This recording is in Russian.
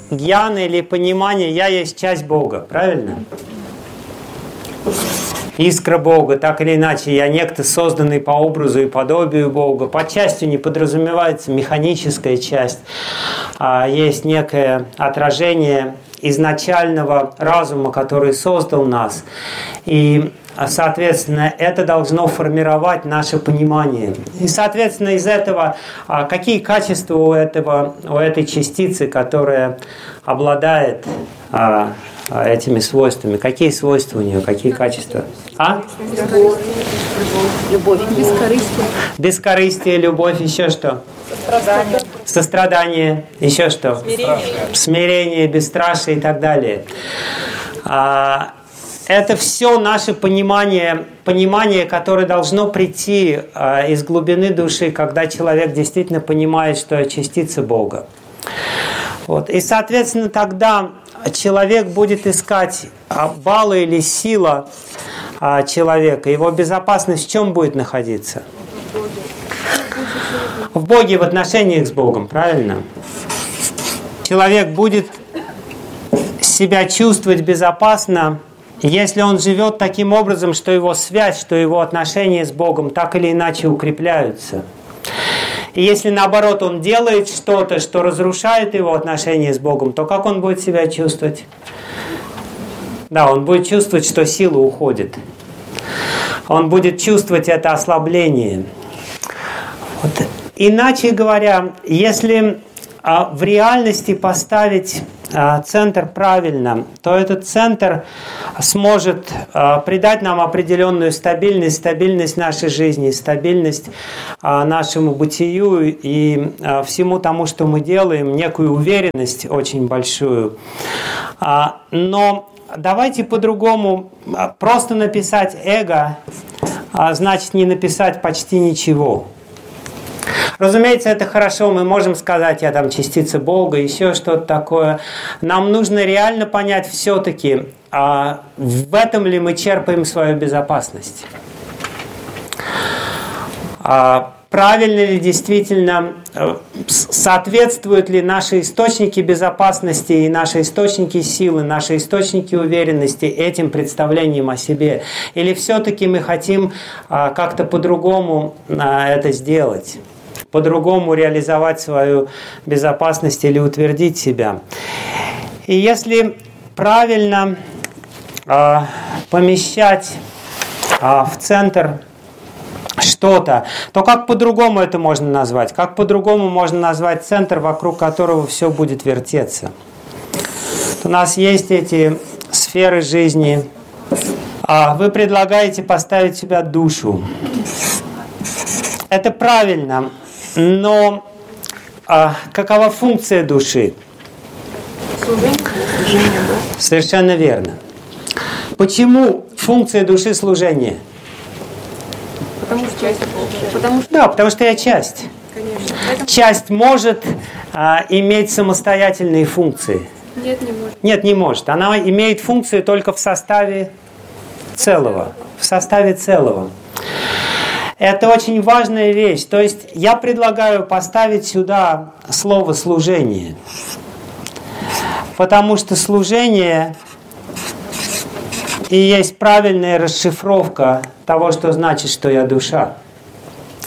гьяна или понимание «я есть часть Бога», правильно? Искра Бога, так или иначе, я некто, созданный по образу и подобию Бога. Под частью не подразумевается механическая часть, а есть некое отражение изначального разума, который создал нас. И, соответственно, это должно формировать наше понимание. И, соответственно, из этого, какие качества у этой частицы, которая обладает этими свойствами? Какие свойства у нее, какие качества? Любовь. Бескорыстие. Бескорыстие, любовь, еще что? Сострадание. Сострадание, еще что? Смирение, бесстрашие и так далее. Это все наше понимание, которое должно прийти из глубины души, когда человек действительно понимает, что я частица Бога. Вот. И, соответственно, тогда человек будет искать баллы или сила человека. Его безопасность в чем будет находиться? В Боге, в отношениях с Богом, правильно? Человек будет себя чувствовать безопасно, если он живет таким образом, что его связь, что его отношения с Богом так или иначе укрепляются. И если, наоборот, он делает что-то, что разрушает его отношения с Богом, то как он будет себя чувствовать? Да, он будет чувствовать, что сила уходит. Он будет чувствовать это ослабление. Вот. Иначе говоря, если в реальности поставить центр правильно, то этот центр сможет придать нам определенную стабильность нашей жизни, стабильность нашему бытию и всему тому, что мы делаем, некую уверенность очень большую. Но давайте по-другому. Просто написать эго значит не написать почти ничего. Разумеется, это хорошо, мы можем сказать, я там частица Бога, еще что-то такое. Нам нужно реально понять все-таки, в этом ли мы черпаем свою безопасность. Правильно ли действительно, соответствуют ли наши источники безопасности и наши источники силы, наши источники уверенности этим представлениям о себе? Или все-таки мы хотим как-то по-другому это сделать? По-другому реализовать свою безопасность или утвердить себя. И если правильно помещать в центр что-то, то как по-другому это можно назвать? Как по-другому можно назвать центр, вокруг которого все будет вертеться? У нас есть эти сферы жизни. Вы предлагаете поставить в себя душу. Это правильно. Но какова функция души? Служение. Совершенно верно. Почему функция души служение? Потому что часть Бога. Да, потому что я часть. Конечно. Часть может иметь самостоятельные функции. Нет, не может. Нет, не может. Она имеет функции только в составе целого. В составе целого. Это очень важная вещь. То есть я предлагаю поставить сюда слово «служение». Потому что служение и есть правильная расшифровка того, что значит, что я душа.